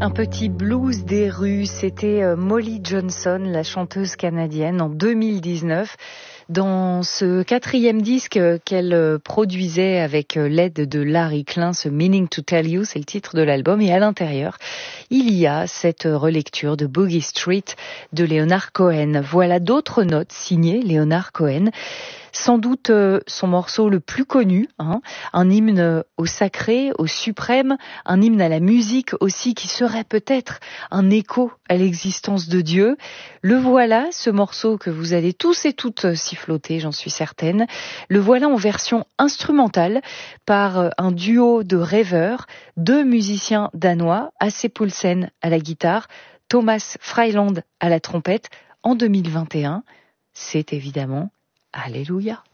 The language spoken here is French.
Un petit blues des rues, c'était Molly Johnson, la chanteuse canadienne, en 2019. Dans ce 4e disque qu'elle produisait avec l'aide de Larry Klein, ce Meaning to Tell You, c'est le titre de l'album. Et à l'intérieur, il y a cette relecture de Boogie Street de Leonard Cohen. Voilà d'autres notes signées Leonard Cohen. Sans doute son morceau le plus connu, un hymne au sacré, au suprême, un hymne à la musique aussi qui serait peut-être un écho à l'existence de Dieu. Le voilà, ce morceau que vous allez tous et toutes siffloter, j'en suis certaine. Le voilà en version instrumentale par un duo de rêveurs, 2 musiciens danois, Asse Poulsen à la guitare, Thomas Freiland à la trompette. En 2021, c'est évidemment Alléluia.